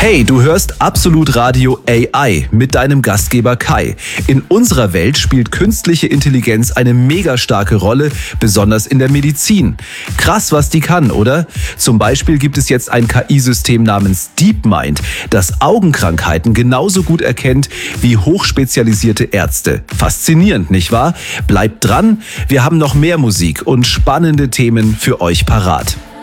Hey, du hörst Absolut Radio AI mit deinem Gastgeber Kai. In unserer Welt spielt künstliche Intelligenz eine mega starke Rolle, besonders in der Medizin. Krass, was die kann, oder? Zum Beispiel gibt es jetzt ein KI-System namens DeepMind, das Augenkrankheiten genauso gut erkennt wie hochspezialisierte Ärzte. Faszinierend, nicht wahr? Bleibt dran, wir haben noch mehr Musik und spannende Themen für euch parat.